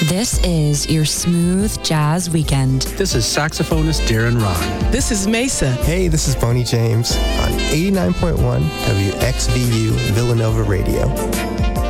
This is your smooth jazz weekend. This is saxophonist Darren Ron. This is Mesa. Hey, this is Bonnie James on 89.1 WXVU Villanova Radio.